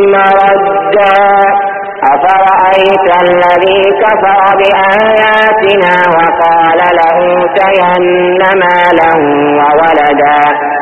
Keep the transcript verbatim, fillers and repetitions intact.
مردا أفرأيت الذي كفر بآياتنا وقال لأوتين مالا وولدا